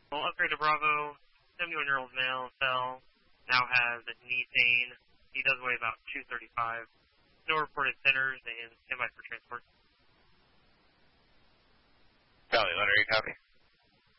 Well, upgrade to Bravo, 71-year-old male, fell, now has a knee pain. He does weigh about 235. No reported centers and standby for transport. Valley Letter, you copy?